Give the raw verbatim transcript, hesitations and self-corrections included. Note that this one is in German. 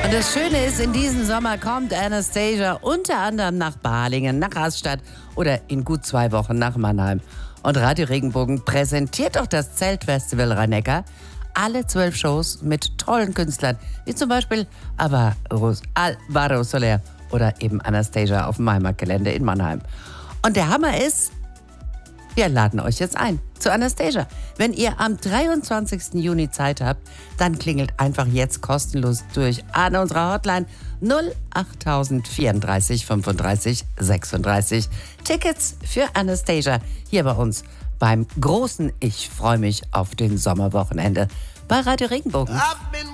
Und das Schöne ist, in diesem Sommer kommt Anastasia unter anderem nach Balingen, nach Rastatt oder in gut zwei Wochen nach Mannheim. Und Radio Regenbogen präsentiert auch das Zeltfestival Rhein-Neckar. Alle zwölf Shows mit tollen Künstlern, wie zum Beispiel Alvaro Soler oder eben Anastasia auf dem Maimarkt-Gelände in Mannheim. Und der Hammer ist, wir laden euch jetzt ein zu Anastasia. Wenn ihr am dreiundzwanzigsten Juni Zeit habt, dann klingelt einfach jetzt kostenlos durch an unserer Hotline null acht null vier drei fünfunddreißig sechsunddreißig. Tickets für Anastasia hier bei uns beim großen Ich freue mich auf den Sommerwochenende bei Radio Regenbogen.